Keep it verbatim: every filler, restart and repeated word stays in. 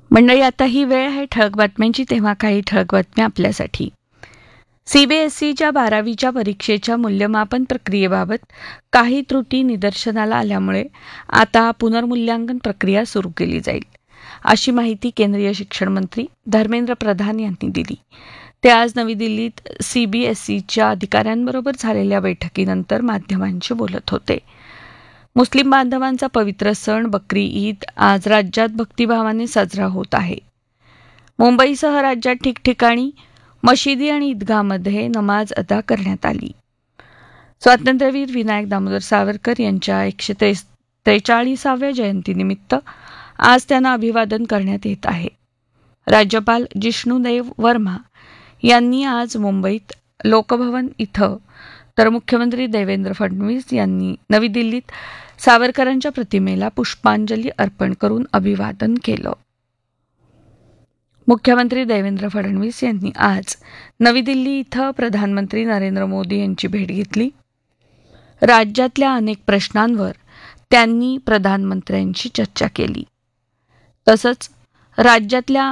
मंडळी, आता ही वेळ आहे ठळक बातम्यांची, तेव्हा काही ठळक बातम्या आपल्यासाठी. सीबीएसईच्या बारावीच्या परीक्षेच्या मूल्यमापन प्रक्रियेबाबत काही त्रुटी निदर्शनाला आल्यामुळे आता पुनर्मूल्यांकन प्रक्रिया सुरू केली जाईल, अशी माहिती केंद्रीय शिक्षण मंत्री धर्मेंद्र प्रधान यांनी दिली. ते आज नवी दिल्लीत सीबीएसईच्या अधिकाऱ्यांबरोबर झालेल्या बैठकीनंतर माध्यमांशी बोलत होते. मुस्लिम बांधवांचा पवित्र सण बकरी ईद आज राज्यात भक्तिभावाने साजरा होत आहे. मुंबईसह राज्यात ठिकठिकाणी मशिदी आणि ईदगाहमध्ये नमाज अदा करण्यात आली. स्वातंत्र्यवीर विनायक दामोदर सावरकर यांच्या एकशे त्रेचाळीसाव्या जयंतीनिमित्त आज त्यांना अभिवादन करण्यात येत आहे. राज्यपाल जिष्णुदेव वर्मा यांनी आज मुंबईत लोकभवन इथं, तर मुख्यमंत्री देवेंद्र फडणवीस यांनी नवी दिल्लीत सावरकरांच्या प्रतिमेला पुष्पांजली अर्पण करून अभिवादन केलं. मुख्यमंत्री देवेंद्र फडणवीस यांनी आज नवी दिल्ली इथं प्रधानमंत्री नरेंद्र मोदी यांची भेट घेतली. राज्यातल्या अनेक प्रश्नांवर त्यांनी प्रधानमंत्र्यांशी चर्चा केली. तसंच राज्यातल्या